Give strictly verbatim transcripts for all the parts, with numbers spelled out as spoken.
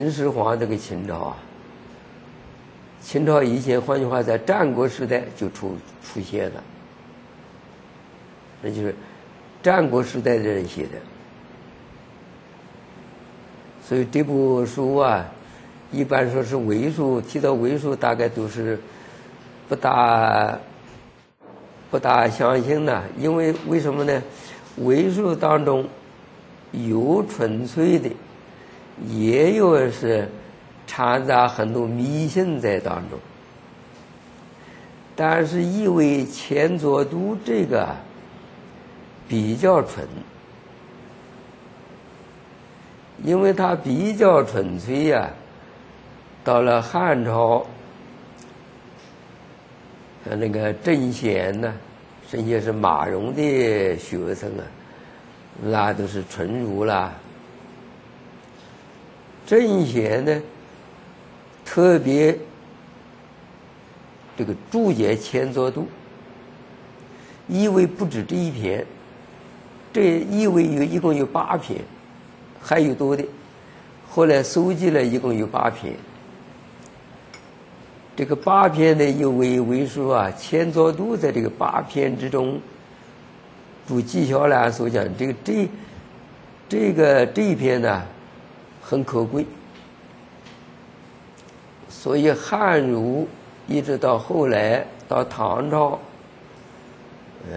秦始皇这个秦朝啊，秦朝以前，换句话，在战国时代就出出现了，那就是战国时代的人写的。所以这部书啊，一般说是伪书，提到伪书，大概都是不大不大相信的，因为为什么呢？伪书当中有纯粹的，也有是掺杂很多迷信在当中。但是因为钱作度这个比较纯，因为它比较纯粹呀、啊，到了汉朝，那个郑贤呢，甚至是马融的学生啊，那都是纯儒啦。郑贤呢，特别这个注解钱作度，因为不止这一篇，这因为有一共有八篇，还有多的，后来搜集了一共有八篇。这个八篇呢，又为为书啊，钱作度在这个八篇之中，如纪晓岚所讲，这个这这个这一篇呢，很可贵。所以汉儒一直到后来到唐朝，嗯，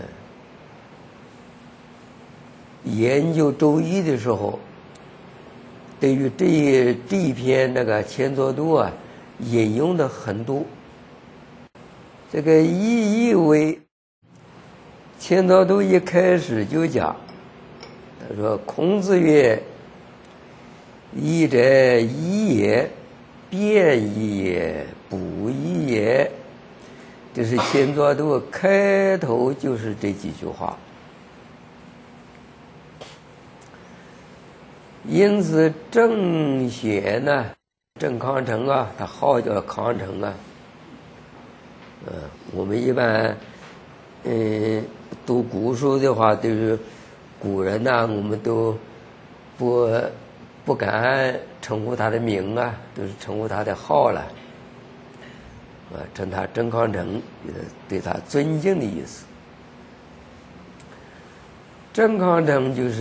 研究周易的时候，对于这这一篇那个钱作度啊，引用的很多。这个意义为钱作度一开始就讲，他说：“孔子曰：‘义者义也，辩义也，不义也。’”就是钱作度开头就是这几句话。因此，郑贤呢，郑康成啊，他号叫康成啊。呃，我们一般，嗯，读古书的话，都是古人呐、啊，我们都不不敢称呼他的名啊，都是称呼他的号了。啊，称他郑康成，对他尊敬的意思。郑康成就是。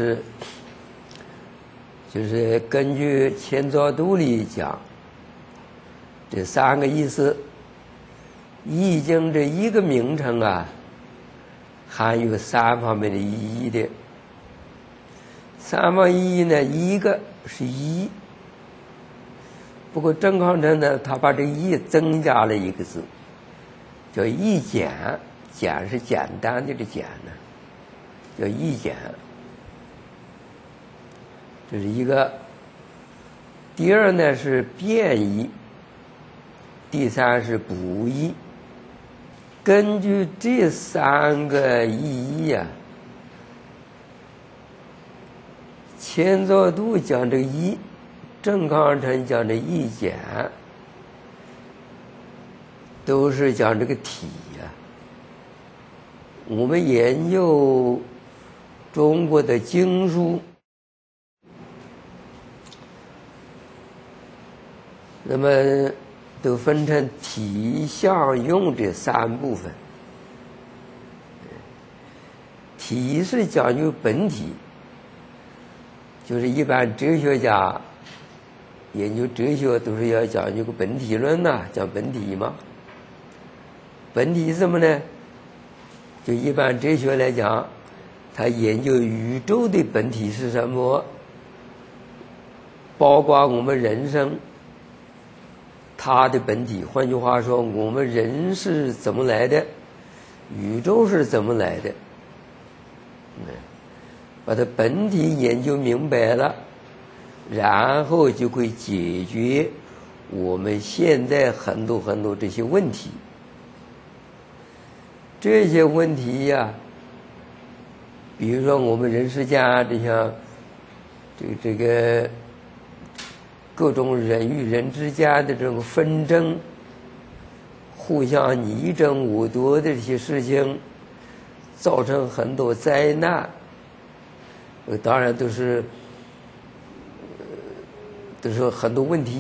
就是根据钱作度里讲，这三个意思，易经这一个名称啊，含有三方面的意义的。三方意义呢，一个是义，不过郑康成呢，他把这个义增加了一个字，叫义简，简是简单的这简呢，叫义简。这是一个。第二呢是辩义，第三是不义。根据这三个意义啊，钱作度讲这个义，郑康成讲这义简，都是讲这个体呀、啊。我们研究中国的经书，那么都分成体、象、用这三部分。体是讲究本体，就是一般哲学家研究哲学都是要讲究个本体论呐、啊，讲本体嘛。本体是什么呢？就一般哲学来讲，他研究宇宙的本体是什么，包括我们人生。它的本体，换句话说，我们人是怎么来的，宇宙是怎么来的，嗯，把它本体研究明白了，然后就会解决我们现在很多很多这些问题。这些问题呀、啊，比如说我们人世间这像这个这个。各种人与人之间的这种纷争，互相你争我夺的这些事情，造成很多灾难。当然都是，都是很多问题。